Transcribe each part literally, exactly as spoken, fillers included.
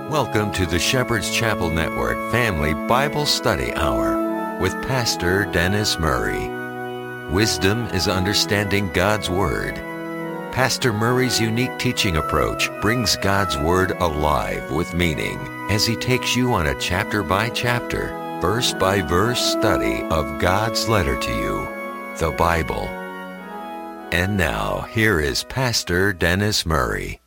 Welcome to the Shepherd's Chapel Network Family Bible Study Hour with Pastor Dennis Murray. Wisdom is understanding God's Word. Pastor Murray's unique teaching approach brings God's Word alive with meaning as he takes you on a chapter-by-chapter, verse-by-verse study of God's letter to you, the Bible. And now, here is Pastor Dennis Murray.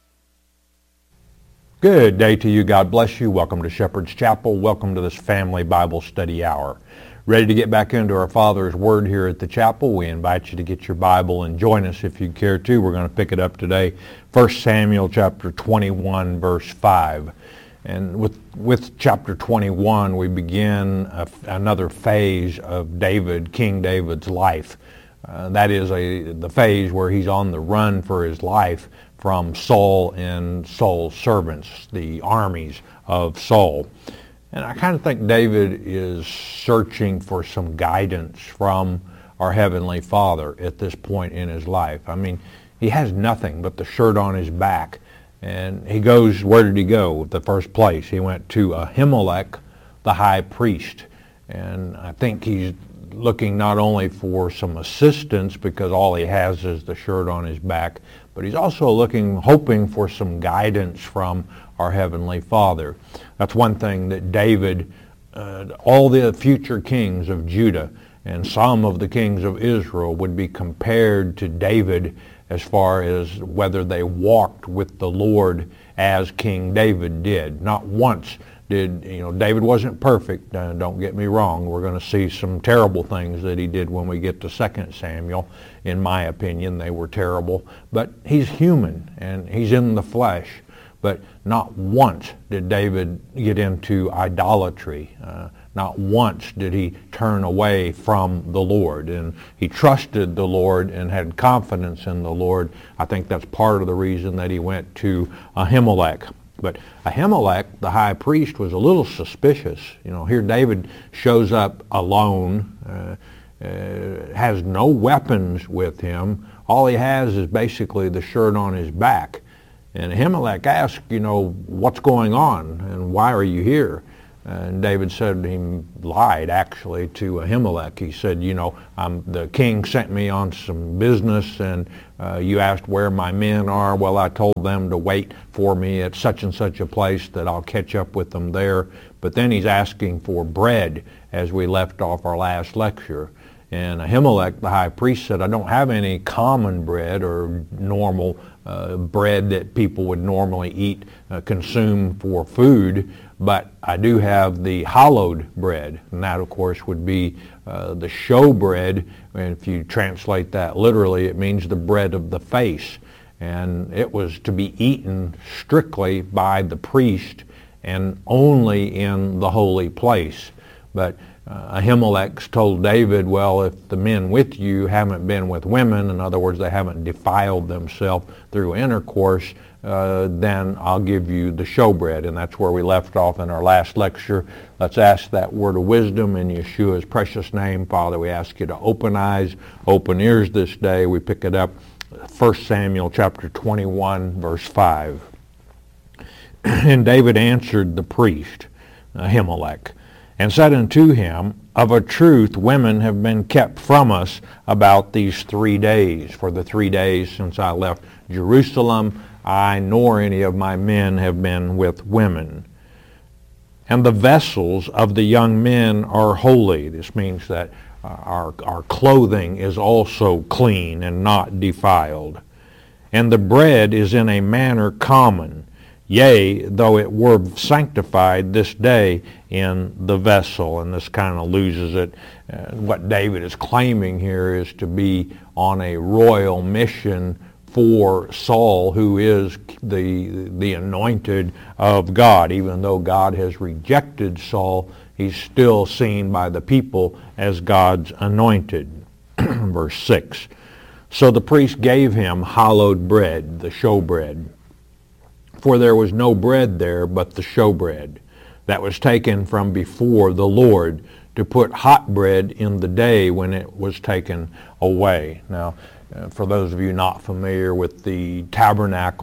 Good day to you. God bless you. Welcome to Shepherd's Chapel. Welcome to this Family Bible Study Hour. Ready to get back into our Father's Word here at the chapel? We invite you to get your Bible and join us if you care to. We're going to pick it up today, First Samuel chapter twenty-one, verse five. And with with chapter twenty-one, we begin a, another phase of David, King David's life. Uh, that is a the phase where he's on the run for his life from Saul and Saul's servants, the armies of Saul. And I kind of think David is searching for some guidance from our Heavenly Father at this point in his life. I mean, he has nothing but the shirt on his back. And he goes, where did he go? The first place. He went to Ahimelech, the high priest. And I think he's looking not only for some assistance because all he has is the shirt on his back, but he's also looking, hoping for some guidance from our Heavenly Father. That's one thing that David, uh, all the future kings of Judah and some of the kings of Israel would be compared to David as far as whether they walked with the Lord as King David did. Not once did, you know, David wasn't perfect, uh, don't get me wrong. We're going to see some terrible things that he did when we get to Second Samuel. In my opinion, they were terrible. But he's human, and he's in the flesh. But not once did David get into idolatry. Uh, not once did he turn away from the Lord. And he trusted the Lord and had confidence in the Lord. I think that's part of the reason that he went to Ahimelech. But Ahimelech, the high priest, was a little suspicious. You know, here David shows up alone, uh, uh, has no weapons with him. All he has is basically the shirt on his back. And Ahimelech asked, you know, what's going on and why are you here? And David said he lied, actually, to Ahimelech. He said, you know, um, the king sent me on some business, and uh, you asked where my men are. Well, I told them to wait for me at such and such a place, that I'll catch up with them there. But then he's asking for bread, as we left off our last lecture. And Ahimelech, the high priest, said, I don't have any common bread or normal uh, bread that people would normally eat, uh, consume for food, but I do have the hallowed bread. And that, of course, would be uh, the show bread. And if you translate that literally, it means the bread of the face. And it was to be eaten strictly by the priest and only in the holy place. But Uh, Ahimelech told David, well, if the men with you haven't been with women, in other words, they haven't defiled themselves through intercourse, uh, then I'll give you the showbread. And that's where we left off in our last lecture. Let's ask that word of wisdom in Yeshua's precious name. Father, we ask you to open eyes, open ears this day. We pick it up, First Samuel chapter twenty-one, verse five. And David answered the priest, Ahimelech, and said unto him, of a truth women have been kept from us about these three days. For the three days since I left Jerusalem, I nor any of my men have been with women. And the vessels of the young men are holy. This means that uh, our, our clothing is also clean and not defiled. And the bread is in a manner common. Yea, though it were sanctified this day in the vessel. And this kind of loses it. Uh, what David is claiming here is to be on a royal mission for Saul, who is the, the anointed of God. Even though God has rejected Saul, he's still seen by the people as God's anointed. Verse six. So the priest gave him hallowed bread, the showbread. For there was no bread there but the showbread that was taken from before the Lord, to put hot bread in the day when it was taken away. Now, uh, for those of you not familiar with the tabernacle,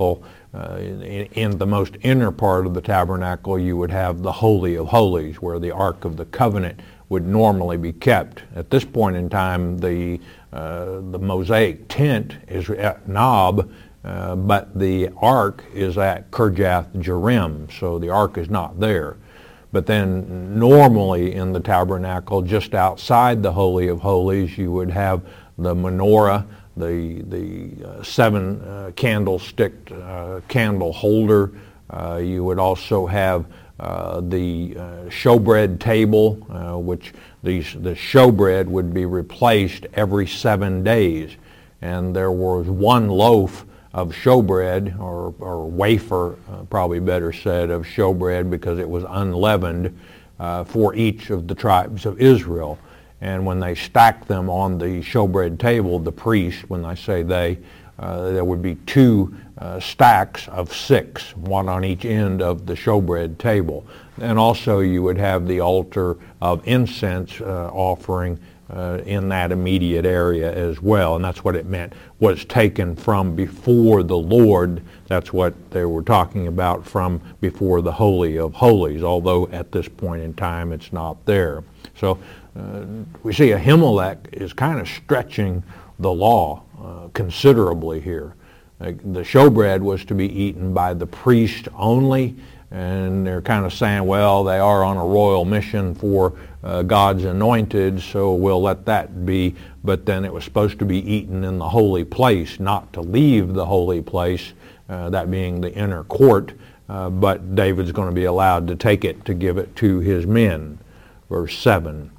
uh, in, in the most inner part of the tabernacle, you would have the Holy of Holies, where the Ark of the Covenant would normally be kept. At this point in time, the uh, the Mosaic tent is at Nob, uh, but the Ark is at Kirjath Jearim, so the Ark is not there. But then normally in the tabernacle, just outside the Holy of Holies, you would have the menorah, the the uh, seven uh, candlestick uh, candle holder. Uh, you would also have uh, the uh, showbread table, uh, which these the showbread would be replaced every seven days, and there was one loaf of showbread, or, or wafer, uh, probably better said, of showbread, because it was unleavened, uh, for each of the tribes of Israel. And when they stacked them on the showbread table, the priest, when I say they, uh, there would be two uh, stacks of six, one on each end of the showbread table. And also you would have the altar of incense uh, offering uh, in that immediate area as well. And that's what it meant, was taken from before the Lord. That's what they were talking about, from before the Holy of Holies, although at this point in time it's not there. So Uh, we see Ahimelech is kind of stretching the law uh, considerably here. Uh, the showbread was to be eaten by the priest only, and they're kind of saying, well, they are on a royal mission for uh, God's anointed, so we'll let that be. But then it was supposed to be eaten in the holy place, not to leave the holy place, uh, that being the inner court, uh, but David's going to be allowed to take it to give it to his men. Verse seven.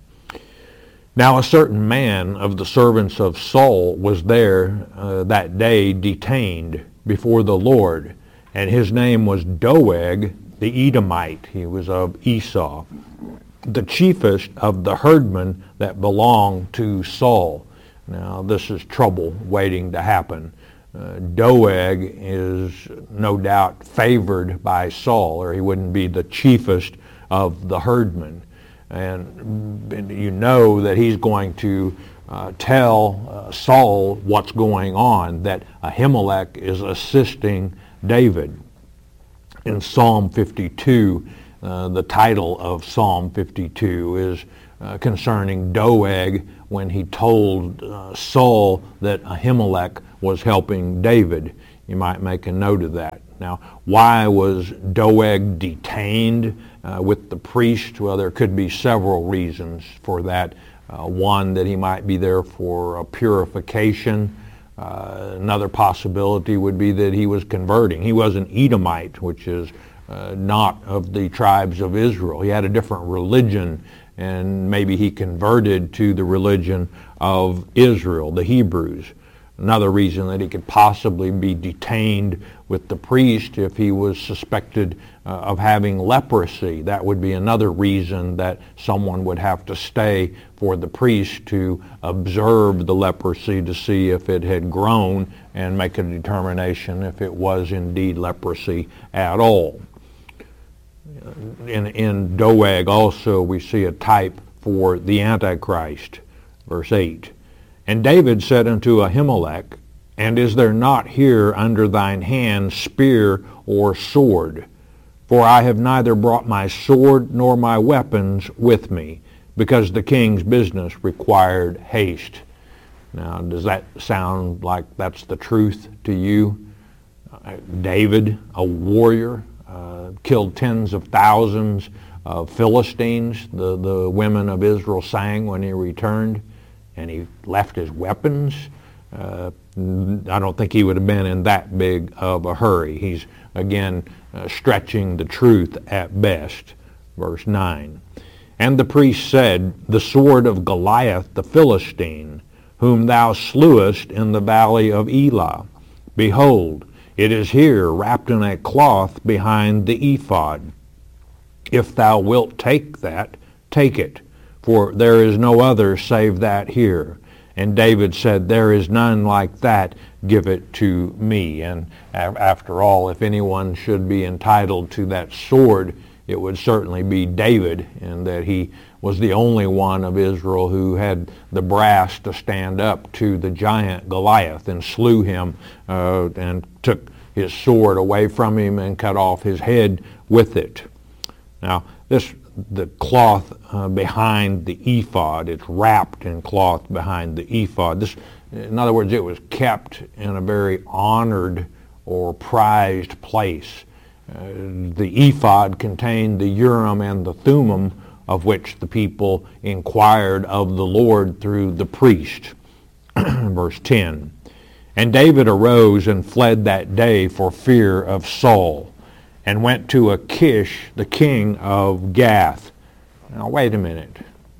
Now a certain man of the servants of Saul was there uh, that day detained before the Lord, and his name was Doeg the Edomite. He was of Esau, the chiefest of the herdmen that belonged to Saul. Now this is trouble waiting to happen. Uh, Doeg is no doubt favored by Saul, or he wouldn't be the chiefest of the herdmen. And you know that he's going to uh, tell uh, Saul what's going on, that Ahimelech is assisting David. In Psalm fifty-two, uh, the title of Psalm fifty-two is uh, concerning Doeg, when he told uh, Saul that Ahimelech was helping David. You might make a note of that. Now, why was Doeg detained uh, with the priest? Well, there could be several reasons for that. Uh, one, that he might be there for a purification. Uh, another possibility would be that he was converting. He was an Edomite, which is uh, not of the tribes of Israel. He had a different religion, and maybe he converted to the religion of Israel, the Hebrews. Another reason that he could possibly be detained with the priest if he was suspected uh, of having leprosy. That would be another reason that someone would have to stay for the priest to observe the leprosy to see if it had grown and make a determination if it was indeed leprosy at all. In, in Doeg also we see a type for the Antichrist. Verse eight. And David said unto Ahimelech, And is there not here under thine hand spear or sword? For I have neither brought my sword nor my weapons with me, because the king's business required haste. Now, does that sound like that's the truth to you? Uh, David, a warrior, uh, killed tens of thousands of Philistines, the, the women of Israel sang when he returned. And he left his weapons. Uh, I don't think he would have been in that big of a hurry. He's, again, uh, stretching the truth at best. Verse nine. And the priest said, The sword of Goliath the Philistine, whom thou slewest in the valley of Elah. Behold, it is here wrapped in a cloth behind the ephod. If thou wilt take that, take it. For there is no other save that here. And David said, There is none like that, give it to me. And after all, if anyone should be entitled to that sword, it would certainly be David, in that he was the only one of Israel who had the brass to stand up to the giant Goliath and slew him uh, and took his sword away from him and cut off his head with it. Now, this the cloth uh, behind the ephod, it's wrapped in cloth behind the ephod. This, in other words, it was kept in a very honored or prized place. Uh, the ephod contained the Urim and the Thummim, of which the people inquired of the Lord through the priest. Verse ten. And David arose and fled that day for fear of Saul, and went to Achish, the king of Gath. Now, wait a minute.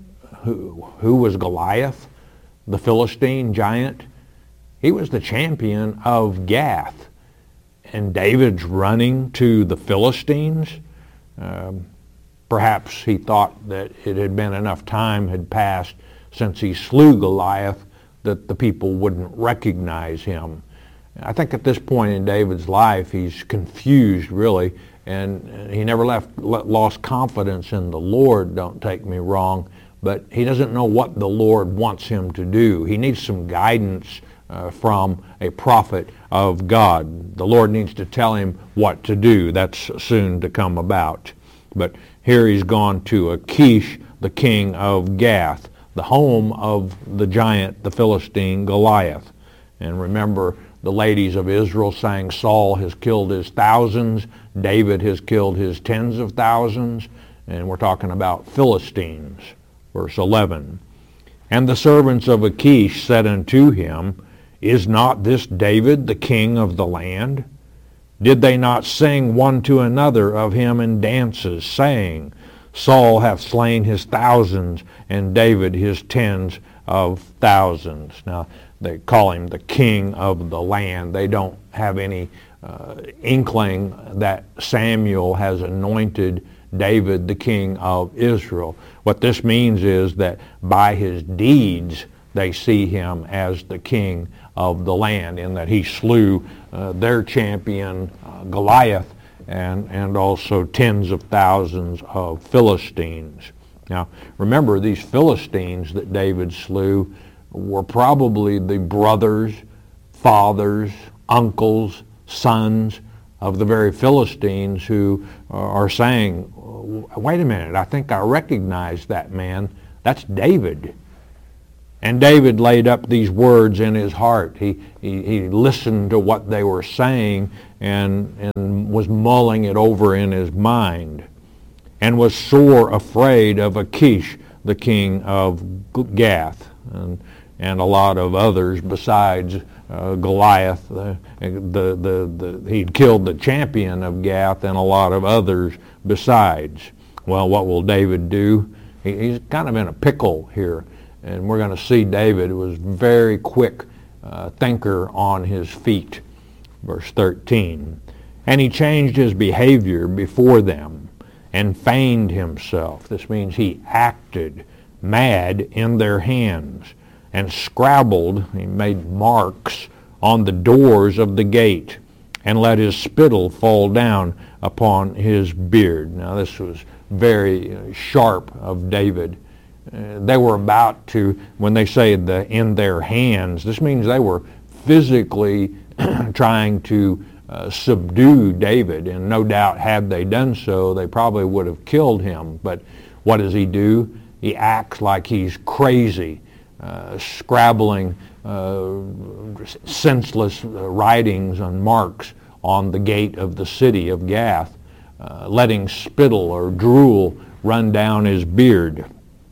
Who, who was Goliath, the Philistine giant? He was the champion of Gath. And David's running to the Philistines? Um, perhaps he thought that it had been enough time had passed since he slew Goliath that the people wouldn't recognize him. I think at this point in David's life, he's confused, really, and he never left lost confidence in the Lord, don't take me wrong, but he doesn't know what the Lord wants him to do. He needs some guidance uh, from a prophet of God. The Lord needs to tell him what to do. That's soon to come about. But here he's gone to Achish, the king of Gath, the home of the giant, the Philistine Goliath. And remember, the ladies of Israel sang, Saul has killed his thousands, David has killed his tens of thousands, and we're talking about Philistines. Verse eleven. And the servants of Achish said unto him, Is not this David the king of the land? Did they not sing one to another of him in dances, saying, Saul hath slain his thousands, and David his tens of thousands. Now, they call him the king of the land. They don't have any uh, inkling that Samuel has anointed David the king of Israel. What this means is that by his deeds, they see him as the king of the land, in that he slew uh, their champion uh, Goliath, and, and also tens of thousands of Philistines. Now, remember, these Philistines that David slew were probably the brothers, fathers, uncles, sons of the very Philistines who are saying, wait a minute, I think I recognize that man. That's David. And David laid up these words in his heart. He, he, he listened to what they were saying and, and was mulling it over in his mind, and was sore afraid of Achish, the king of Gath, and, and a lot of others besides uh, Goliath. The, the, the, the, he'd killed the champion of Gath and a lot of others besides. Well, what will David do? He, he's kind of in a pickle here. And we're going to see David was very quick uh, thinker on his feet. Verse thirteen. And he changed his behavior before them and feigned himself. This means he acted mad in their hands and scrabbled, he made marks on the doors of the gate and let his spittle fall down upon his beard. Now this was very uh, sharp of David. Uh, they were about to, when they say the in their hands, this means they were physically trying to uh, subdue David, and no doubt had they done so, they probably would have killed him. But what does he do? He acts like he's crazy, uh, scrabbling uh, senseless writings and marks on the gate of the city of Gath, uh, letting spittle or drool run down his beard.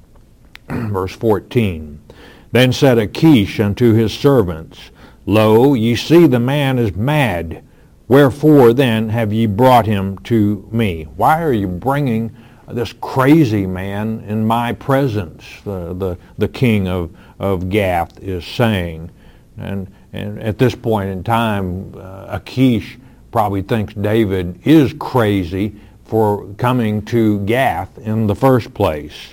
Verse fourteen. Then said Achish unto his servants, Lo, ye see the man is mad. Wherefore then have ye brought him to me? Why are you bringing this crazy man in my presence? The, the, the king of, of Gath is saying. And, and at this point in time, uh, Achish probably thinks David is crazy for coming to Gath in the first place.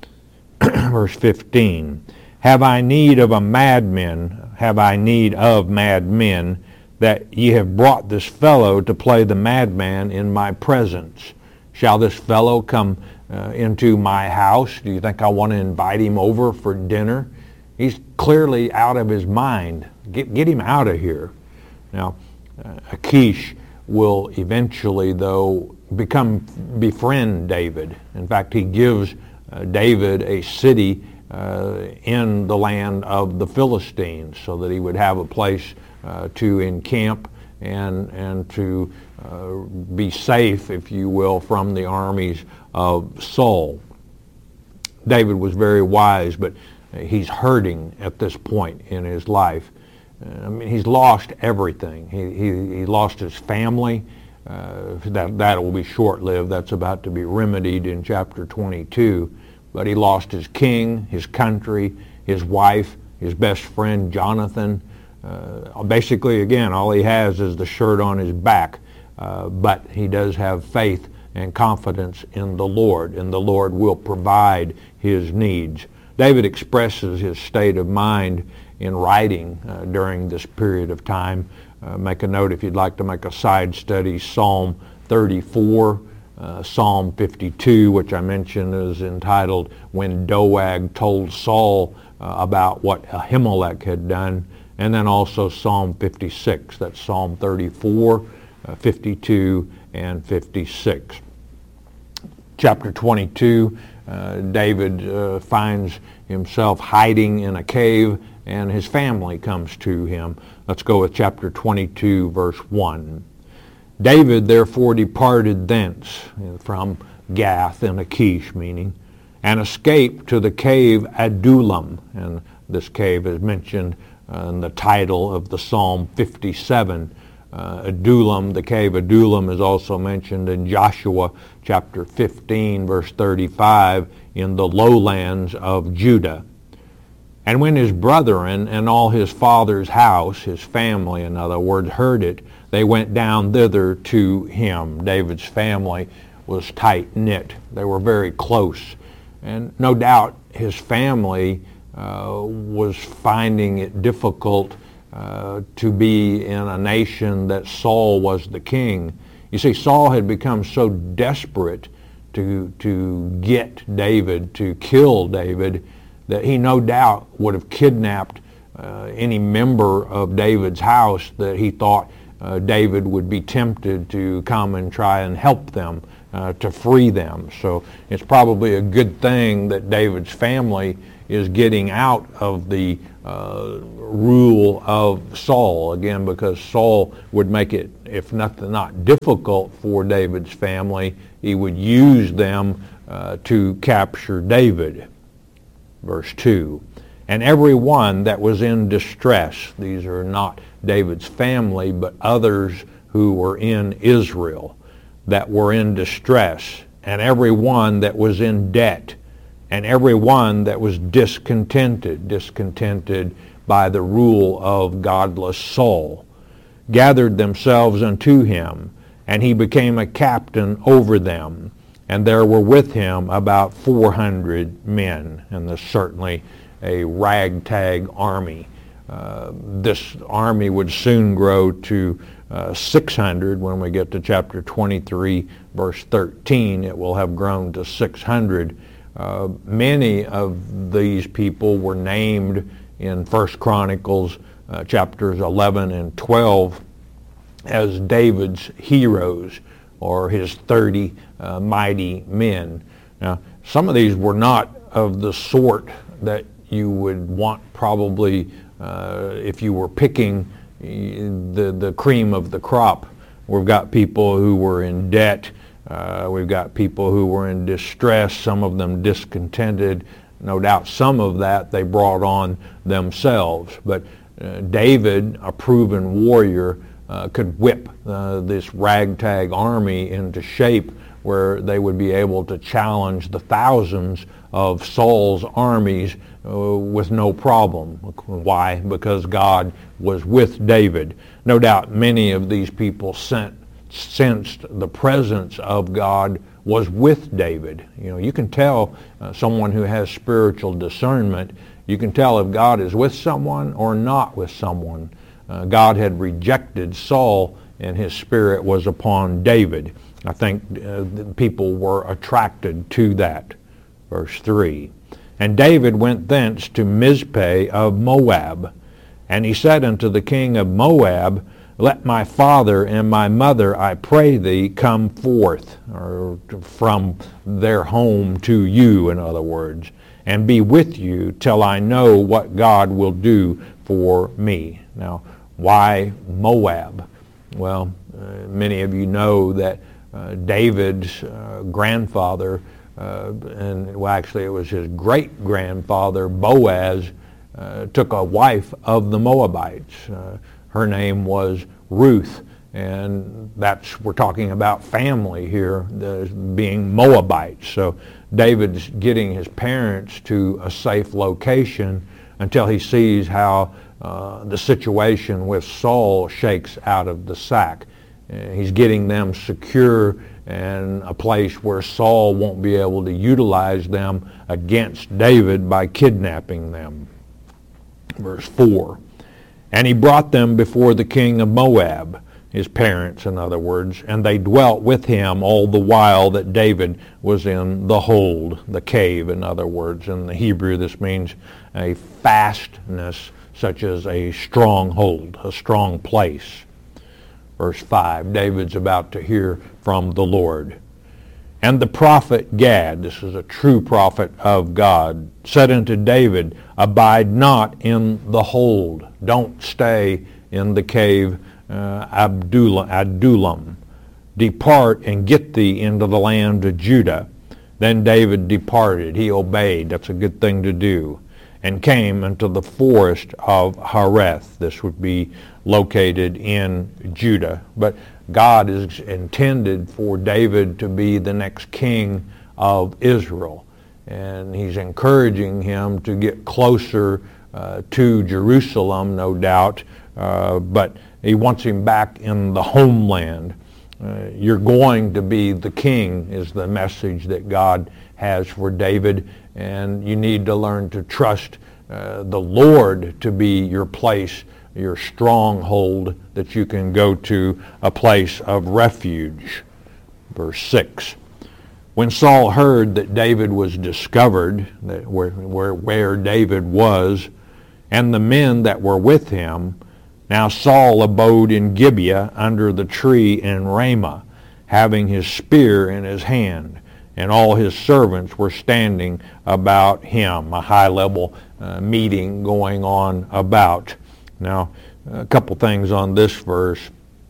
Verse fifteen. Have I need of a madman, have I need of madmen, that ye have brought this fellow to play the madman in my presence? Shall this fellow come uh, into my house? Do you think I want to invite him over for dinner? He's clearly out of his mind. Get, get him out of here. Now, Uh, Achish will eventually, though, become befriend David. In fact, he gives uh, David a city uh, in the land of the Philistines so that he would have a place uh, to encamp and and to uh, be safe, if you will, from the armies of Saul. David was very wise, but he's hurting at this point in his life. I mean, he's lost everything. He he, he lost his family. Uh, that that will be short-lived. That's about to be remedied in chapter twenty-two. But he lost his king, his country, his wife, his best friend Jonathan. Uh, basically, again, all he has is the shirt on his back. Uh, but he does have faith and confidence in the Lord, and the Lord will provide his needs. David expresses his state of mind in writing uh, during this period of time. Uh, make a note if you'd like to make a side study. Psalm thirty-four, uh, Psalm fifty-two, which I mentioned is entitled When Doeg Told Saul uh, About What Ahimelech Had Done, and then also Psalm fifty-six. That's Psalm thirty-four, uh, fifty-two, and fifty-six. Chapter twenty-two, uh, David uh, finds himself hiding in a cave, and his family comes to him. Let's go with chapter twenty-two, verse one. David therefore departed thence, from Gath and Achish, meaning, and escaped to the cave Adullam. And this cave is mentioned uh, in the title of the Psalm fifty-seven. Uh, Adullam, the cave Adullam, is also mentioned in Joshua chapter fifteen, verse thirty-five, in the lowlands of Judah. And when his brethren and all his father's house, his family, in other words, heard it, they went down thither to him. David's family was tight-knit. They were very close. And no doubt his family uh, was finding it difficult uh, to be in a nation that Saul was the king. You see, Saul had become so desperate to, to get David, to kill David, that he no doubt would have kidnapped uh, any member of David's house that he thought uh, David would be tempted to come and try and help them, uh, to free them. So it's probably a good thing that David's family is getting out of the uh, rule of Saul, again, because Saul would make it, if nothing, not difficult for David's family. He would use them uh, to capture David. Verse two, and every one that was in distress, these are not David's family, but others who were in Israel that were in distress, and every one that was in debt, and every one that was discontented, discontented by the rule of godless Saul, gathered themselves unto him, and he became a captain over them. And there were with him about four hundred men, and this certainly a ragtag army. Uh, this army would soon grow to uh, six hundred. When we get to chapter twenty-three, verse thirteen, it will have grown to six hundred. Uh, many of these people were named in First Chronicles uh, chapters eleven and twelve as David's heroes, or his thirty uh, mighty men. Now, some of these were not of the sort that you would want probably uh, if you were picking the, the cream of the crop. We've got people who were in debt. Uh, we've got people who were in distress, some of them discontented. No doubt some of that they brought on themselves. But uh, David, a proven warrior, Uh, could whip uh, this ragtag army into shape where they would be able to challenge the thousands of Saul's armies uh, with no problem. Why? Because God was with David. No doubt many of these people sent, sensed the presence of God was with David. You know, you can tell uh, someone who has spiritual discernment, you can tell if God is with someone or not with someone. Uh, God had rejected Saul, and his spirit was upon David. I think uh, people were attracted to that. Verse three, and David went thence to Mizpeh of Moab, and he said unto the king of Moab, let my father and my mother, I pray thee, come forth, or from their home to you, in other words, and be with you till I know what God will do for me. Now, why Moab? Well, uh, many of you know that uh, David's uh, grandfather, uh, and well, actually it was his great-grandfather, Boaz, uh, took a wife of the Moabites. Uh, her name was Ruth, and that's, we're talking about family here, the, being Moabites. So David's getting his parents to a safe location until he sees how uh, the situation with Saul shakes out of the sack. Uh, he's getting them secure and a place where Saul won't be able to utilize them against David by kidnapping them. Verse four. And he brought them before the king of Moab, his parents, in other words, and they dwelt with him all the while that David was in the hold, the cave, in other words. In the Hebrew, this means a fastness, such as a stronghold, a strong place. Verse five, David's about to hear from the Lord. And the prophet Gad, this is a true prophet of God, said unto David, abide not in the hold. Don't stay in the cave uh, Abdullam, Adullam. Depart and get thee into the land of Judah. Then David departed. He obeyed. That's a good thing to do. And came into the forest of Hareth. This would be located in Judah. But God is intended for David to be the next king of Israel. And he's encouraging him to get closer uh, to Jerusalem, no doubt. Uh, but he wants him back in the homeland. Uh, you're going to be the king is the message that God has for David. And you need to learn to trust uh, the Lord to be your place, your stronghold, that you can go to a place of refuge. Verse six. When Saul heard that David was discovered, that where, where, where David was, and the men that were with him, now Saul abode in Gibeah under the tree in Ramah, having his spear in his hand, and all his servants were standing about him. A high-level uh, meeting going on about. Now, a couple things on this verse.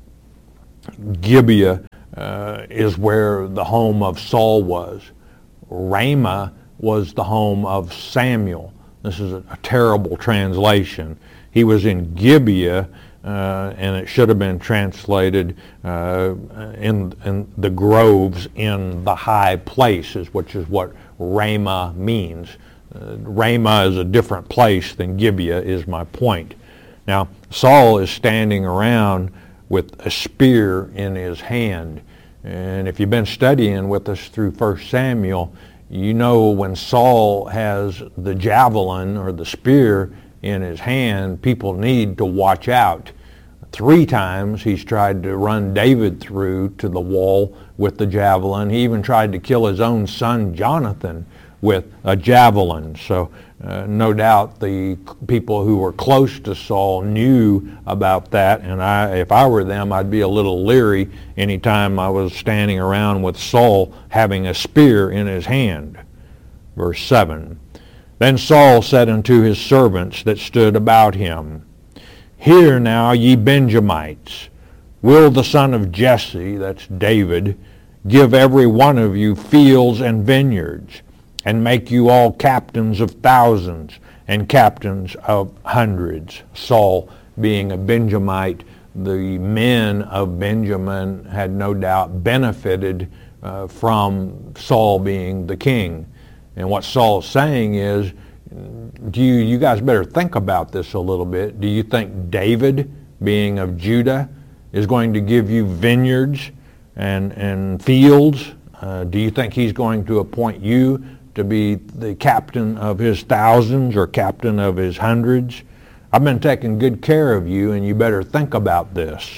Gibeah uh, is where the home of Saul was. Ramah was the home of Samuel. This is a, a terrible translation. He was in Gibeah, uh, and it should have been translated uh, in, in the groves in the high places, which is what Ramah means. Uh, Ramah is a different place than Gibeah, is my point. Now, Saul is standing around with a spear in his hand. And if you've been studying with us through First Samuel, you know when Saul has the javelin or the spear in his hand, people need to watch out. Three times he's tried to run David through to the wall with the javelin. He even tried to kill his own son Jonathan with a javelin. So uh, no doubt the people who were close to Saul knew about that, and I, if I were them, I'd be a little leery anytime I was standing around with Saul having a spear in his hand. Verse seven. Then Saul said unto his servants that stood about him, Hear now, ye Benjamites, will the son of Jesse, that's David, give every one of you fields and vineyards, and make you all captains of thousands and captains of hundreds. Saul being a Benjamite, the men of Benjamin had no doubt benefited uh, from Saul being the king. And what Saul's saying is, do you, you guys better think about this a little bit. Do you think David, being of Judah, is going to give you vineyards and, and fields? Uh, do you think he's going to appoint you to be the captain of his thousands or captain of his hundreds? I've been taking good care of you, and you better think about this.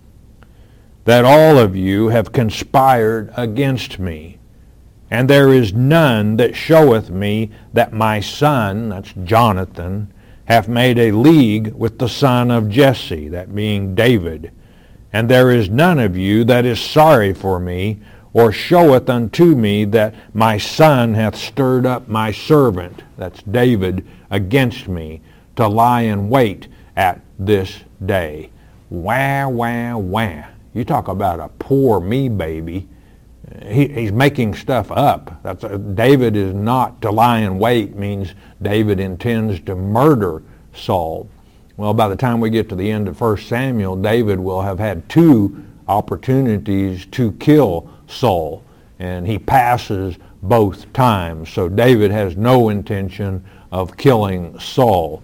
That all of you have conspired against me, and there is none that showeth me that my son, that's Jonathan, hath made a league with the son of Jesse, that being David, And there is none of you that is sorry for me, or showeth unto me that my son hath stirred up my servant," that's David, "against me, to lie in wait at this day." Wah, wah, wah. You talk about a poor me baby. He, he's making stuff up. That's a, David is not to lie in wait, means David intends to murder Saul. Well, by the time we get to the end of First Samuel, David will have had two opportunities to kill Saul, and he passes both times. So David has no intention of killing Saul.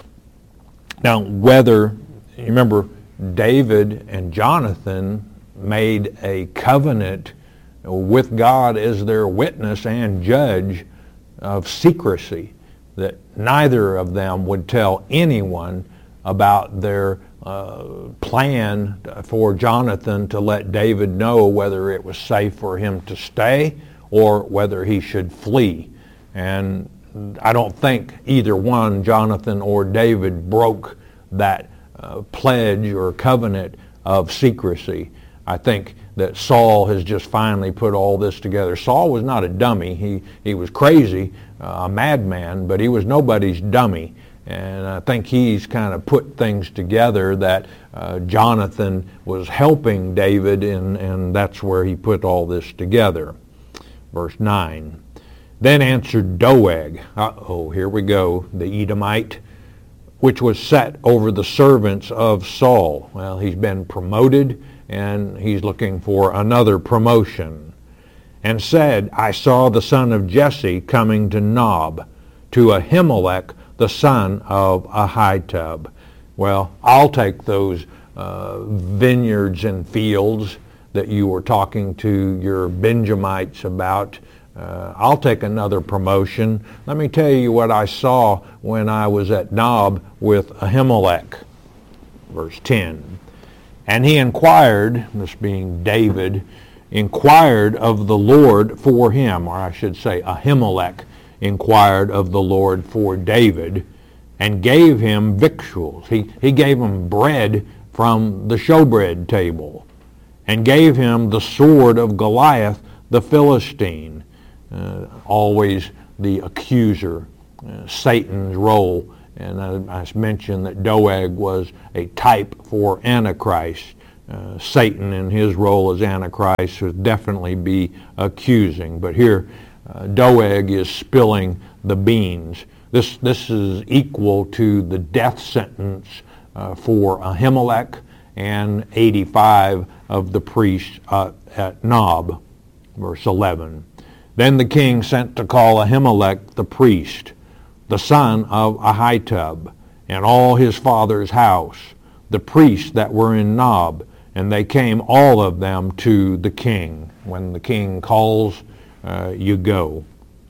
Now, whether, you remember, David and Jonathan made a covenant with God as their witness and judge of secrecy, that neither of them would tell anyone about their uh, plan for Jonathan to let David know whether it was safe for him to stay or whether he should flee. And I don't think either one, Jonathan or David, broke that uh, pledge or covenant of secrecy. I think that Saul has just finally put all this together. Saul was not a dummy. He, he was crazy, uh, a madman, but he was nobody's dummy. And I think he's kind of put things together that uh, Jonathan was helping David, and, and that's where he put all this together. Verse nine. Then answered Doeg, uh-oh, here we go, the Edomite, which was set over the servants of Saul. Well, he's been promoted, and he's looking for another promotion. And said, I saw the son of Jesse coming to Nob, to Ahimelech, the son of Ahitub. Well, I'll take those uh, vineyards and fields that you were talking to your Benjamites about. Uh, I'll take another promotion. Let me tell you what I saw when I was at Nob with Ahimelech. Verse ten. And he inquired, this being David, inquired of the Lord for him, or I should say Ahimelech inquired of the Lord for David, and gave him victuals. He, he gave him bread from the showbread table, and gave him the sword of Goliath the Philistine. Uh, always the accuser, uh, Satan's role. And I, I mentioned that Doeg was a type for Antichrist. Uh, Satan in his role as Antichrist would definitely be accusing. But here, uh, Doeg is spilling the beans. This, this is equal to the death sentence uh, for Ahimelech and eighty-five of the priests uh, at Nob. Verse eleven. Then the king sent to call Ahimelech the priest, the son of Ahitub, and all his father's house, the priests that were in Nob, and they came all of them to the king. When the king calls, uh, you go.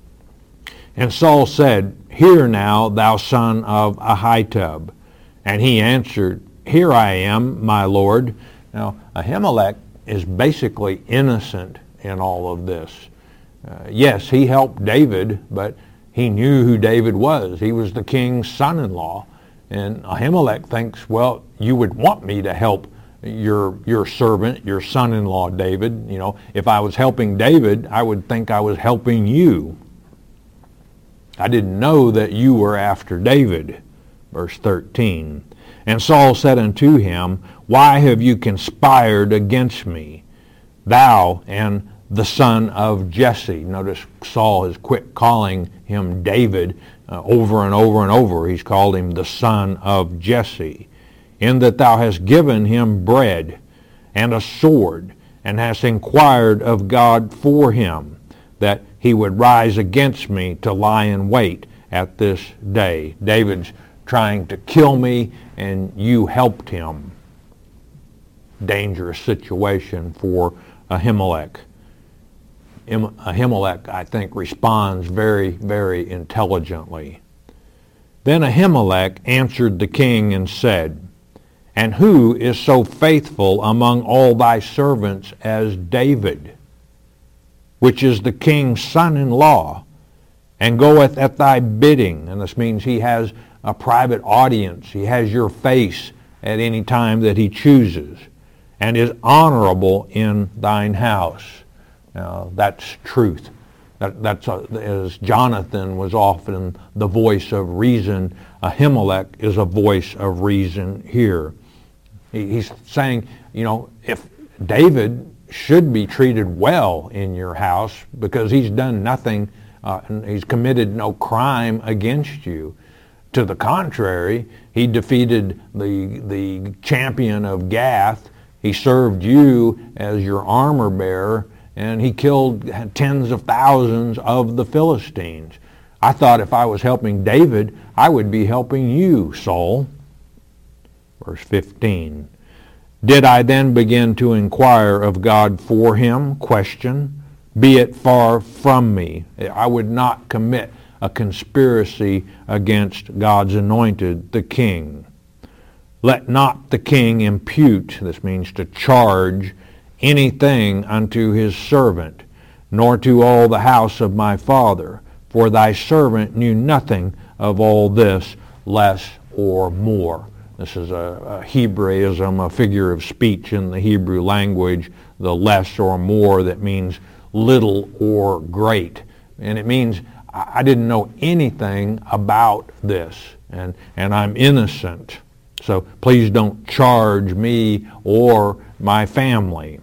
And Saul said, Hear now, thou son of Ahitub. And he answered, Here I am, my lord. Now, Ahimelech is basically innocent in all of this. Uh, yes, he helped David, but he knew who David was. He was the king's son-in-law. And Ahimelech thinks, well, you would want me to help your your servant, your son-in-law David. You know, if I was helping David, I would think I was helping you. I didn't know that you were after David. Verse thirteen. And Saul said unto him, Why have you conspired against me, thou and the son of Jesse? Notice Saul has quit calling him David uh, over and over and over. He's called him the son of Jesse. In that thou hast given him bread and a sword, and hast inquired of God for him, that he would rise against me to lie in wait at this day. David's trying to kill me, and you helped him. Dangerous situation for Ahimelech. Ahimelech, I think, responds very, very intelligently. Then Ahimelech answered the king and said, And who is so faithful among all thy servants as David, which is the king's son-in-law, and goeth at thy bidding? And this means he has a private audience. He has your face at any time that he chooses, and is honorable in thine house. Now, that's truth. That, that's a, as Jonathan was often the voice of reason, Ahimelech is a voice of reason here. He, he's saying, you know, if David should be treated well in your house because he's done nothing, uh, and he's committed no crime against you. To the contrary, he defeated the the champion of Gath. He served you as your armor bearer, and he killed tens of thousands of the Philistines. I thought if I was helping David, I would be helping you, Saul. Verse fifteen. Did I then begin to inquire of God for him? Question. Be it far from me. I would not commit a conspiracy against God's anointed, the king. Let not the king impute, this means to charge, anything unto his servant, nor to all the house of my father, for thy servant knew nothing of all this, less or more. This is a, a Hebraism, a figure of speech in the Hebrew language, the less or more, that means little or great. And it means I didn't know anything about this, and, and I'm innocent. So please don't charge me or my family.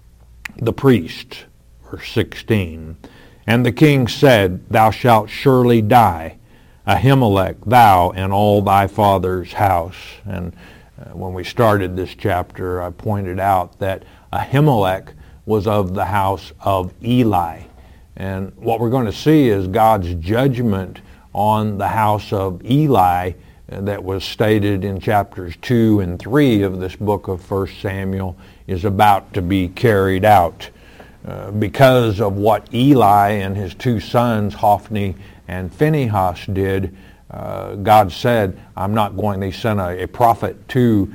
The priest, verse sixteen. And the king said, Thou shalt surely die, Ahimelech, thou and all thy father's house. And uh, when we started this chapter, I pointed out that Ahimelech was of the house of Eli. And what we're going to see is God's judgment on the house of Eli that was stated in chapters two and three of this book of First Samuel is about to be carried out. Uh, because of what Eli and his two sons, Hophni and Phinehas, did, uh, God said, I'm not going, they sent a, a prophet to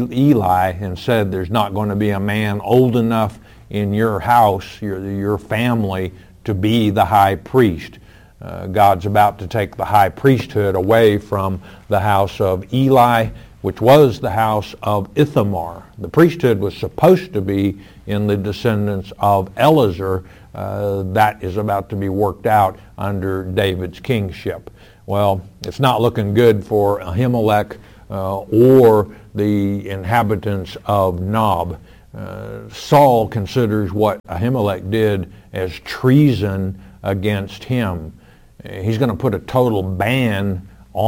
Eli and said, there's not going to be a man old enough in your house, your, your family, to be the high priest. Uh, God's about to take the high priesthood away from the house of Eli, which was the house of Ithamar. The priesthood was supposed to be in the descendants of Eleazar. Uh, that is about to be worked out under David's kingship. Well, it's not looking good for Ahimelech uh, or the inhabitants of Nob. Uh, Saul considers what Ahimelech did as treason against him. He's going to put a total ban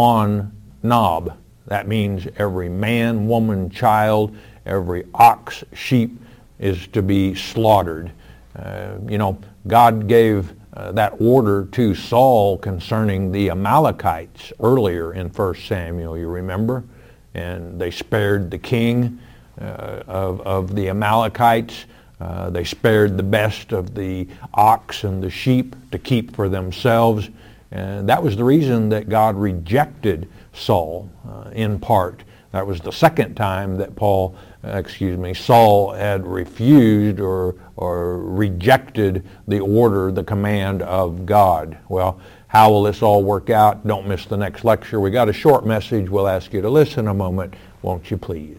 on Nob. That means every man, woman, child, every ox, sheep is to be slaughtered. Uh, you know, God gave uh, that order to Saul concerning the Amalekites earlier in First Samuel, you remember? And they spared the king uh, of, of the Amalekites. Uh, they spared the best of the ox and the sheep to keep for themselves. And that was the reason that God rejected Saul, uh, in part. That was the second time that Paul, uh, excuse me, Saul had refused or or rejected the order, the command of God. Well, how will this all work out? Don't miss the next lecture. We got a short message. We'll ask you to listen a moment, won't you please?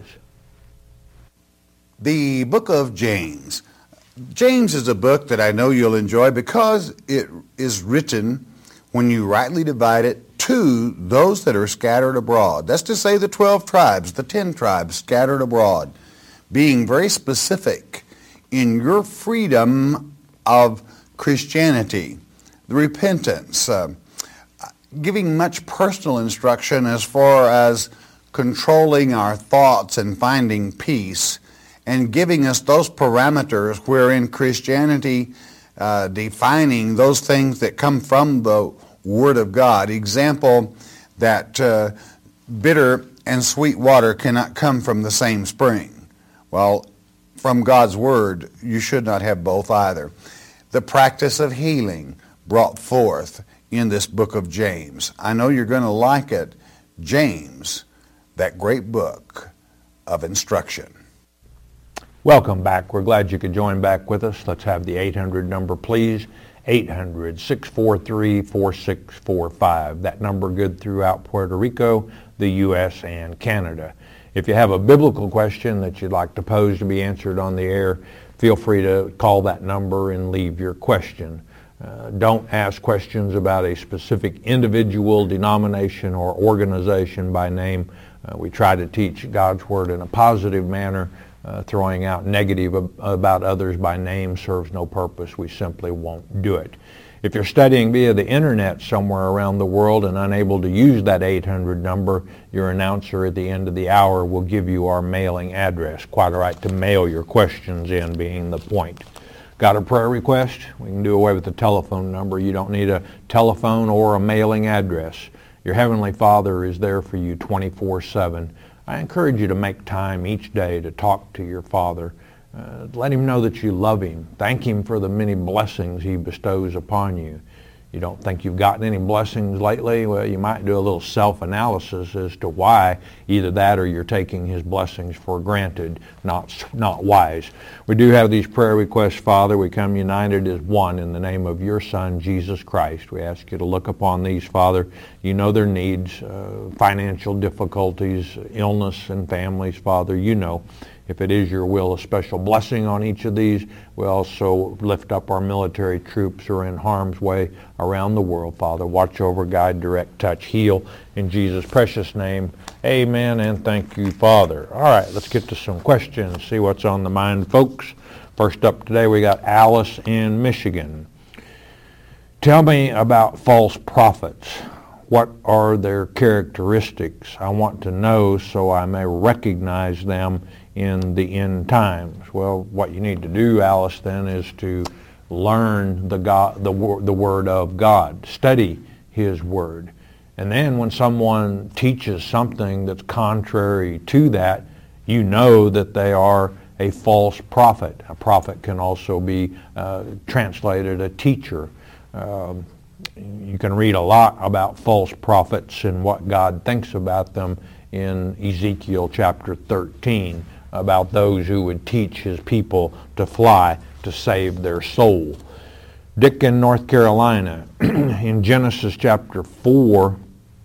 The book of James. James is a book that I know you'll enjoy because it is written, when you rightly divide it, to those that are scattered abroad. That's to say the twelve tribes, the ten tribes scattered abroad, being very specific in your freedom of Christianity, the repentance, uh, giving much personal instruction as far as controlling our thoughts and finding peace, and giving us those parameters wherein Christianity uh, defining those things that come from the Word of God. Example, that uh, bitter and sweet water cannot come from the same spring. Well, from God's Word, you should not have both either. The practice of healing brought forth in this book of James. I know you're going to like it. James, that great book of instruction. Welcome back. We're glad you could join back with us. Let's have the eight hundred number, please. eight hundred, six four three, four six four five. That number good throughout Puerto Rico, the U S, and Canada. If you have a biblical question that you'd like to pose to be answered on the air, feel free to call that number and leave your question. Uh, don't ask questions about a specific individual, denomination, or organization by name. Uh, we try to teach God's Word in a positive manner. Uh, throwing out negative ab- about others by name serves no purpose. We simply won't do it. If you're studying via the internet somewhere around the world and unable to use that eight hundred number, your announcer at the end of the hour will give you our mailing address. Quite all right to mail your questions in, being the point. Got a prayer request? We can do away with the telephone number. You don't need a telephone or a mailing address. Your Heavenly Father is there for you twenty-four seven. I encourage you to make time each day to talk to your Father. Uh, let Him know that you love Him. Thank Him for the many blessings He bestows upon you. You don't think you've gotten any blessings lately? Well, you might do a little self-analysis as to why. Either that or you're taking His blessings for granted, not, not wise. We do have these prayer requests, Father. We come united as one in the name of your Son, Jesus Christ. We ask you to look upon these, Father. You know their needs, uh, financial difficulties, illness and families, Father. You know. If it is your will, a special blessing on each of these. We also lift up our military troops who are in harm's way around the world, Father. Watch over, guide, direct, touch, heal. In Jesus' precious name, amen, and thank you, Father. All right, let's get to some questions, see what's on the mind, folks. First up today, we got Alice in Michigan. Tell me about false prophets. What are their characteristics? I want to know so I may recognize them in the end times. Well, what you need to do, Alice, then, is to learn the God, the, the Word of God. Study His Word. And then when someone teaches something that's contrary to that, you know that they are a false prophet. A prophet can also be uh, translated a teacher. Um, you can read a lot about false prophets and what God thinks about them in Ezekiel chapter thirteen, about those who would teach His people to fly to save their soul. Dick in North Carolina, in Genesis chapter four,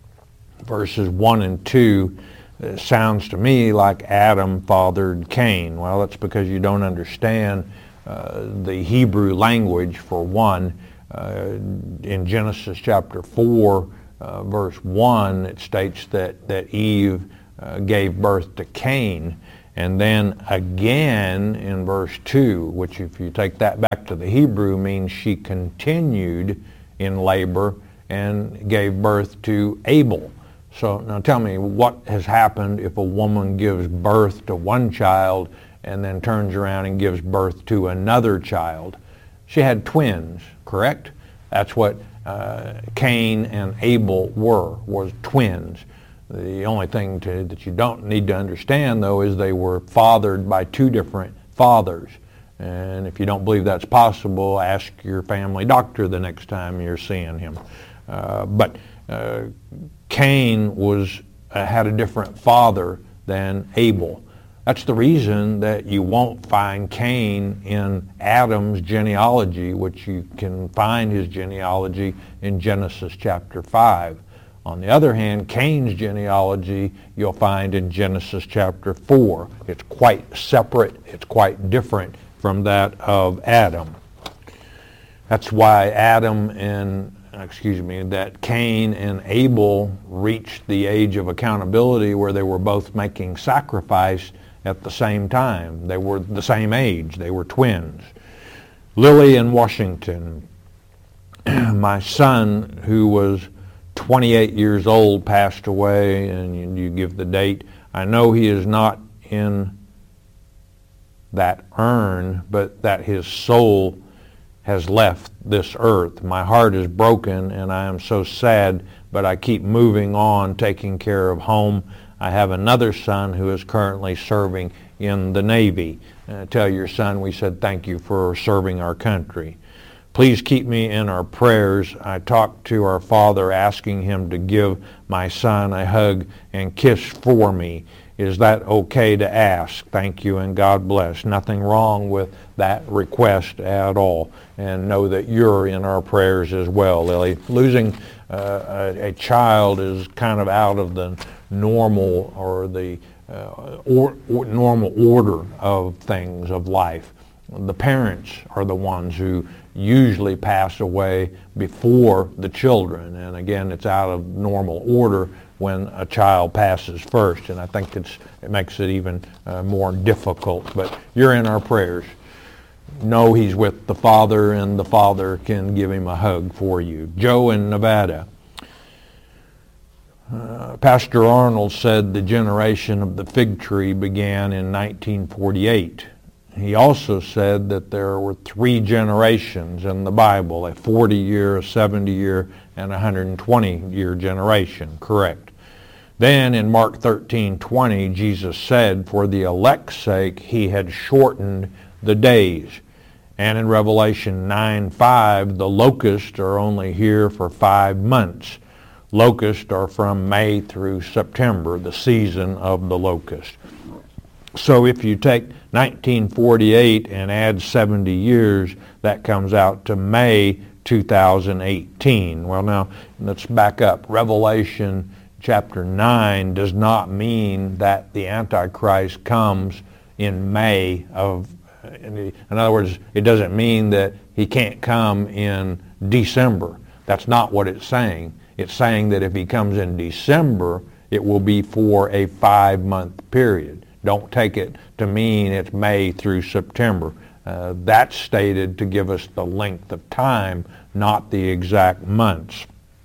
verses one and two, it sounds to me like Adam fathered Cain. Well, that's because you don't understand uh, the Hebrew language, for one. Uh, in Genesis chapter four, uh, verse one, it states that, that Eve uh, gave birth to Cain. And then again in verse two, which if you take that back to the Hebrew means she continued in labor and gave birth to Abel. So now tell me, what has happened if a woman gives birth to one child and then turns around and gives birth to another child? She had twins, correct? That's what uh, Cain and Abel were, was twins. The only thing to, that you don't need to understand, though, is they were fathered by two different fathers. And if you don't believe that's possible, ask your family doctor the next time you're seeing him. Uh, but uh, Cain was uh, had a different father than Abel. That's the reason that you won't find Cain in Adam's genealogy, which you can find his genealogy in Genesis chapter five. On the other hand, Cain's genealogy you'll find in Genesis chapter four. It's quite separate. It's quite different from that of Adam. That's why Adam and, excuse me, that Cain and Abel reached the age of accountability where they were both making sacrifice at the same time. They were the same age. They were twins. Lily in Washington. My son, who was twenty-eight years old, passed away, and you give the date. I know he is not in that urn, but that his soul has left this earth. My heart is broken, and I am so sad, but I keep moving on, taking care of home. I have another son who is currently serving in the Navy. Uh, tell your son we said thank you for serving our country. Please keep me in our prayers. I talked to our Father asking him to give my son a hug and kiss for me. Is that okay to ask? Thank you and God bless. Nothing wrong with that request at all. And know that you're in our prayers as well, Lily. Losing uh, a, a child is kind of out of the normal or the uh, or, or normal order of things, of life. The parents are the ones who usually pass away before the children, and again, it's out of normal order when a child passes first, and I think it's, it makes it even uh, more difficult. But you're in our prayers. Know he's with the Father, and the Father can give him a hug for you. Joe in Nevada. Uh, Pastor Arnold said the generation of the fig tree began in nineteen forty-eight. He also said that there were three generations in the Bible, a forty-year, a seventy-year, and a one hundred twenty-year generation. Correct. Then in Mark thirteen twenty, Jesus said, for the elect's sake, he had shortened the days. And in Revelation nine five, the locusts are only here for five months. Locusts are from May through September, the season of the locust. So if you take nineteen forty-eight and add seventy years, that comes out to May two thousand eighteen. Well, now, let's back up. Revelation chapter nine does not mean that the Antichrist comes in May of, in other words, it doesn't mean that he can't come in December. That's not what it's saying. It's saying that if he comes in December, it will be for a five-month period. Don't take it to mean it's May through September. Uh, that's stated to give us the length of time, not the exact months.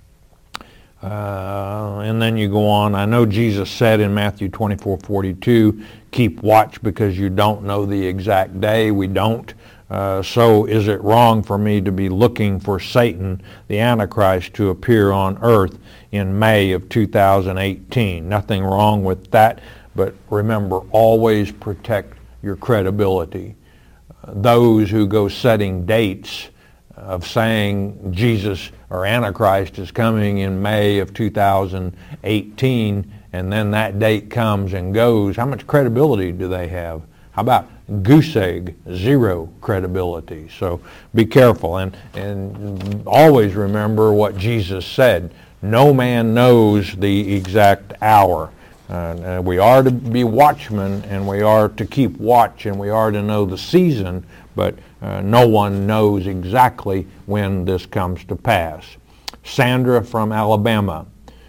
Uh, and then you go on. I know Jesus said in Matthew twenty-four forty-two, keep watch because you don't know the exact day. We don't. Uh, so is it wrong for me to be looking for Satan, the Antichrist, to appear on earth in May of two thousand eighteen? Nothing wrong with that, but remember, always protect your credibility. Uh, those who go setting dates of saying Jesus or Antichrist is coming in May of two thousand eighteen, and then that date comes and goes, how much credibility do they have? How about goose egg? Zero credibility. So be careful, and, and always remember what Jesus said. No man knows the exact hour. Uh, we are to be watchmen, and we are to keep watch, and we are to know the season, but uh, no one knows exactly when this comes to pass. Sandra from Alabama.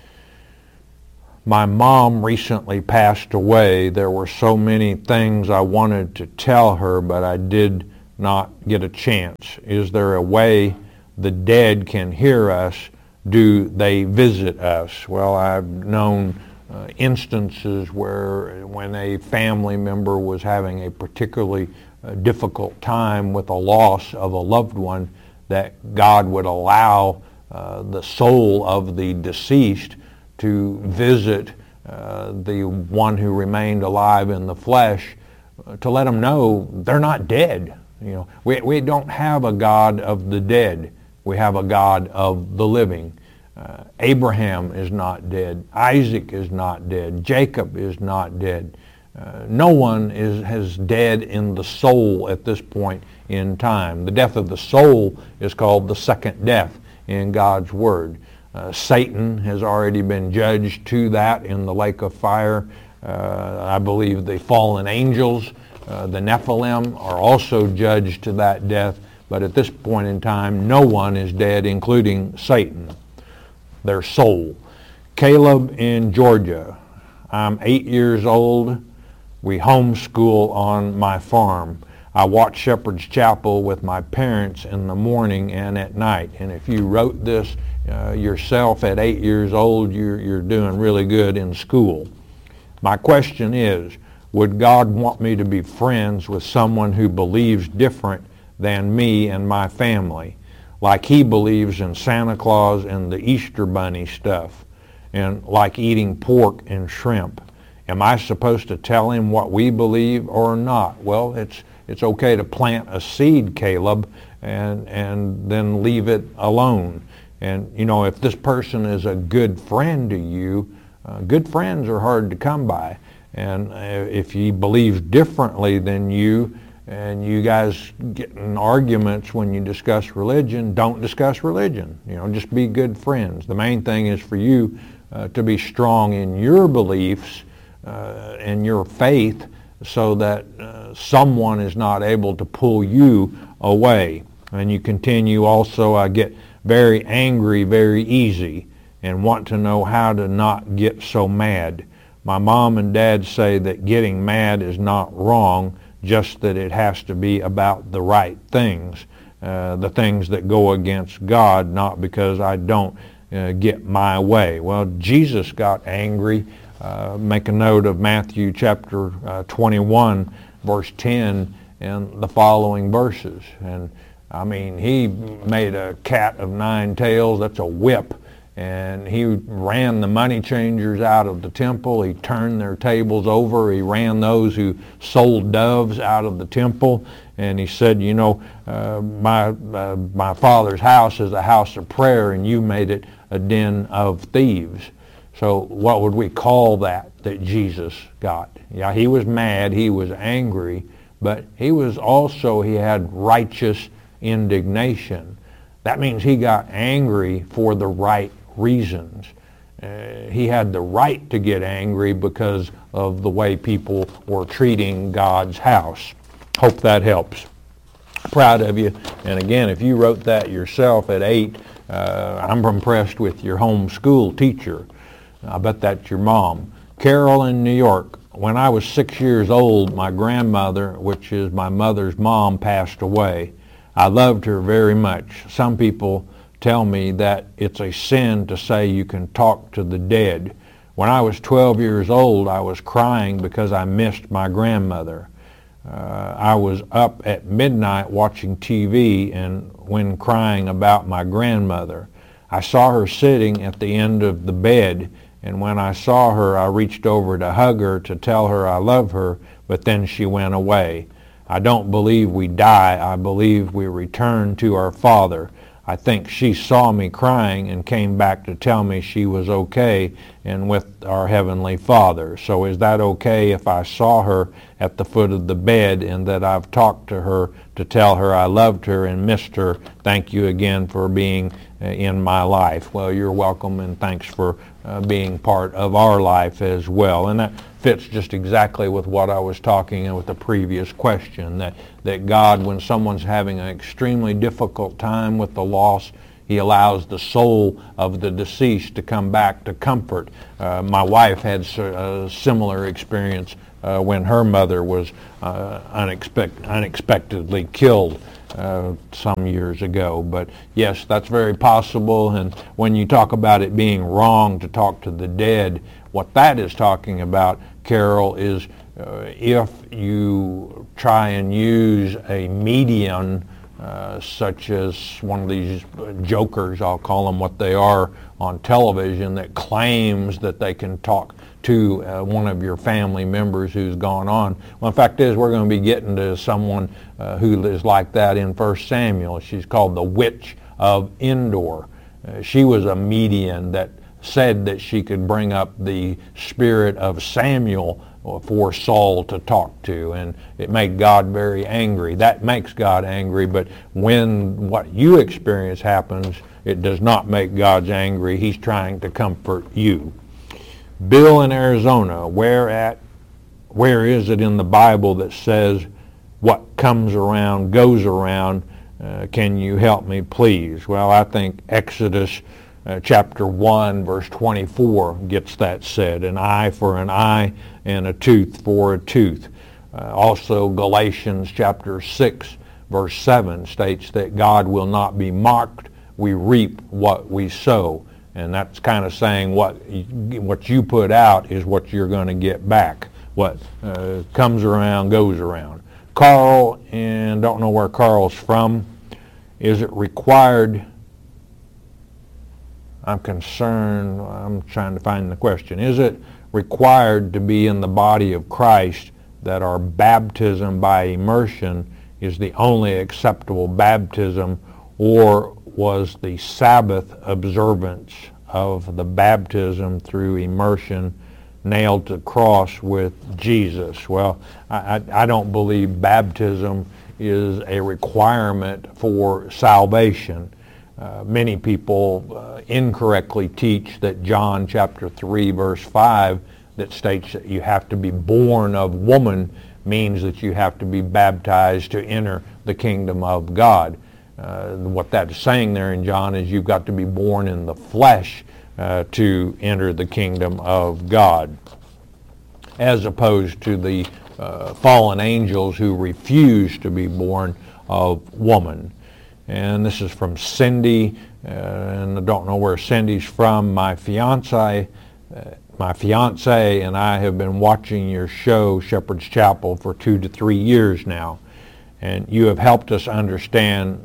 My mom recently passed away. There were so many things I wanted to tell her, but I did not get a chance. Is there a way the dead can hear us? Do they visit us? Well, I've known uh, instances where when a family member was having a particularly uh, difficult time with a loss of a loved one, that God would allow uh, the soul of the deceased to visit uh, the one who remained alive in the flesh, uh, to let them know they're not dead. You know, we we don't have a God of the dead. We have a God of the living. Uh, Abraham is not dead. Isaac is not dead. Jacob is not dead. Uh, no one is has dead in the soul at this point in time. The death of the soul is called the second death in God's Word. Uh, Satan has already been judged to that in the lake of fire. Uh, I believe the fallen angels, uh, the Nephilim, are also judged to that death. But at this point in time, no one is dead, including Satan, their soul. Caleb in Georgia. I'm eight years old. We homeschool on my farm. I watch Shepherd's Chapel with my parents in the morning and at night. And if you wrote this uh, yourself at eight years old, you're, you're doing really good in school. My question is, would God want me to be friends with someone who believes different than me and my family? Like he believes in Santa Claus and the Easter Bunny stuff, and like eating pork and shrimp. Am I supposed to tell him what we believe or not? Well, it's It's okay to plant a seed, Caleb, and and then leave it alone. And, you know, if this person is a good friend to you, uh, good friends are hard to come by. And uh, if he believes differently than you, and you guys get in arguments when you discuss religion, don't discuss religion. You know, just be good friends. The main thing is for you uh, to be strong in your beliefs, uh, and your faith so that uh, someone is not able to pull you away. And you continue also, I get very angry very easy and want to know how to not get so mad. My mom and dad say that getting mad is not wrong, just that it has to be about the right things, uh, the things that go against God, not because I don't uh, get my way. Well, Jesus got angry. Uh, make a note of Matthew chapter uh, twenty-one, verse ten, and the following verses. And I mean, he made a cat of nine tails. That's a whip. And he ran the money changers out of the temple. He turned their tables over. He ran those who sold doves out of the temple. And he said, you know, uh, my uh, my Father's house is a house of prayer, and you made it a den of thieves. So what would we call that that Jesus got? Yeah, he was mad. He was angry. But he was also, he had righteous indignation. That means he got angry for the right reasons. Uh, he had the right to get angry because of the way people were treating God's house. Hope that helps. Proud of you. And again, if you wrote that yourself at eight, uh, I'm impressed with your homeschool teacher. I bet that's your mom. Carol in New York. When I was six years old, my grandmother, which is my mother's mom, passed away. I loved her very much. Some people tell me that it's a sin to say you can talk to the dead. When I was twelve years old, I was crying because I missed my grandmother. Uh, I was up at midnight watching T V and when crying about my grandmother. I saw her sitting at the end of the bed, and when I saw her, I reached over to hug her to tell her I love her, but then she went away. I don't believe we die. I believe we return to our Father. I think she saw me crying and came back to tell me she was okay and with our Heavenly Father. So is that okay if I saw her at the foot of the bed and that I've talked to her to tell her I loved her and missed her? Thank you again for being uh, in my life. Well, you're welcome, and thanks for uh, being part of our life as well. And that fits just exactly with what I was talking with the previous question, that, that God, when someone's having an extremely difficult time with the loss, he allows the soul of the deceased to come back to comfort. Uh, my wife had a similar experience uh, when her mother was uh, unexpect- unexpectedly killed uh, some years ago. But yes, that's very possible. And when you talk about it being wrong to talk to the dead, what that is talking about, Carol, is uh, if you try and use a medium uh, such as one of these jokers, I'll call them what they are, on television, that claims that they can talk to uh, one of your family members who's gone on. Well, the fact is, we're going to be getting to someone uh, who is like that in First Samuel. She's called the Witch of Endor. Uh, she was a medium that said that she could bring up the spirit of Samuel for Saul to talk to, and it made God very angry. That makes God angry, but when what you experience happens, it does not make God angry. He's trying to comfort you. Bill in Arizona, where at, where is it in the Bible that says what comes around goes around? Uh, can you help me, please? Well, I think Exodus Uh, chapter one, verse twenty-four gets that said, an eye for an eye and a tooth for a tooth. Uh, also, Galatians chapter six, verse seven states that God will not be mocked. We reap what we sow. And that's kind of saying what you, what you put out is what you're going to get back. What uh, comes around goes around. Carl, and don't know where Carl's from, is it required... I'm concerned, I'm trying to find the question. Is it required to be in the body of Christ that our baptism by immersion is the only acceptable baptism, or was the Sabbath observance of the baptism through immersion nailed to the cross with Jesus? Well, I, I don't believe baptism is a requirement for salvation. Uh, many people uh, incorrectly teach that John chapter three verse five that states that you have to be born of woman means that you have to be baptized to enter the kingdom of God. Uh, what that's saying there in John is you've got to be born in the flesh uh, to enter the kingdom of God, as opposed to the uh, fallen angels who refuse to be born of woman. And this is from Cindy, uh, and I don't know where Cindy's from. My fiance, uh, my fiance and I have been watching your show, Shepherd's Chapel, for two to three years now, and you have helped us understand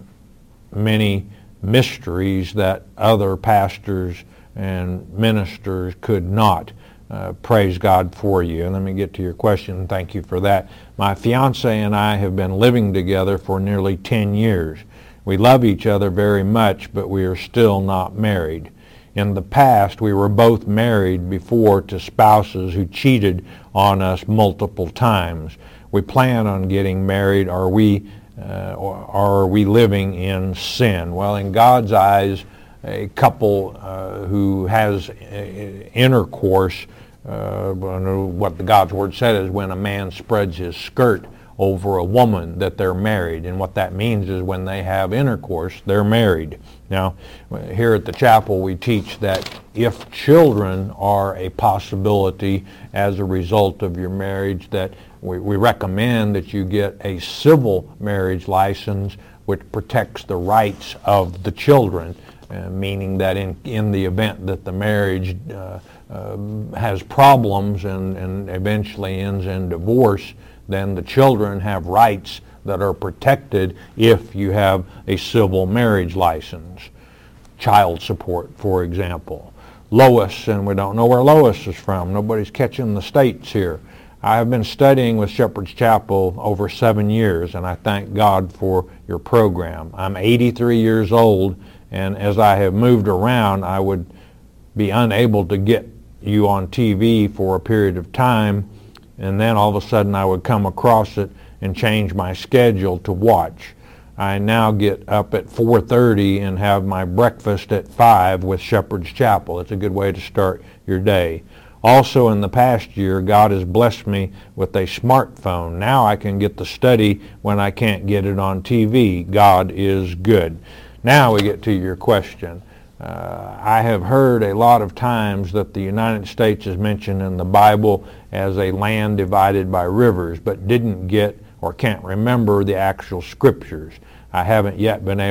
many mysteries that other pastors and ministers could not. Uh, praise God for you. And let me get to your question. Thank you for that. My fiance and I have been living together for nearly ten years. We love each other very much, but we are still not married. In the past, we were both married before to spouses who cheated on us multiple times. We plan on getting married. Are we, uh, or are we living in sin? Well, in God's eyes, a couple uh, who has uh, intercourse, uh, what the God's Word said is when a man spreads his skirt over a woman, that they're married. And what that means is when they have intercourse, they're married. Now, here at the chapel, we teach that if children are a possibility as a result of your marriage, that we, we recommend that you get a civil marriage license which protects the rights of the children. Uh, meaning that in, in the event that the marriage uh, uh, has problems and, and eventually ends in divorce, then the children have rights that are protected if you have a civil marriage license. Child support, for example. Lois, and we don't know where Lois is from. Nobody's catching the states here. I have been studying with Shepherd's Chapel over seven years, and I thank God for your program. I'm eighty-three years old, and as I have moved around, I would be unable to get you on T V for a period of time, and then all of a sudden I would come across it and change my schedule to watch. I now get up at four thirty and have my breakfast at five with Shepherd's Chapel. It's a good way to start your day. Also, in the past year, God has blessed me with a smartphone. Now I can get the study when I can't get it on T V. God is good. Now we get to your question. Uh, I have heard a lot of times that the United States is mentioned in the Bible as a land divided by rivers, but didn't get or can't remember the actual scriptures. I haven't yet been able